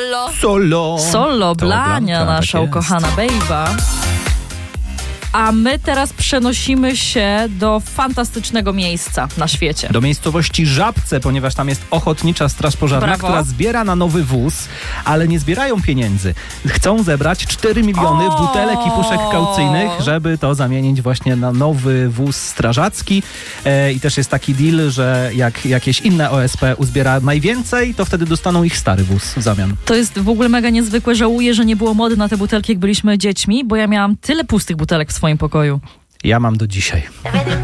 Solo, Blania, nasza tak ukochana bejba. A my teraz przenosimy się do fantastycznego miejsca na świecie. Do miejscowości Żabce, ponieważ tam jest Ochotnicza Straż Pożarna, Brawo. która zbiera na nowy wóz, ale nie zbierają pieniędzy. Chcą zebrać 4 miliony butelek i puszek kaucyjnych, żeby to zamienić właśnie na nowy wóz strażacki. I też jest taki deal, że jak jakieś inne OSP uzbiera najwięcej, to wtedy dostaną ich stary wóz w zamian. To jest w ogóle mega niezwykłe. Żałuję, że nie było mody na te butelki, jak byliśmy dziećmi, bo ja miałam tyle pustych butelek w swoim pokoju. Ja mam do dzisiaj.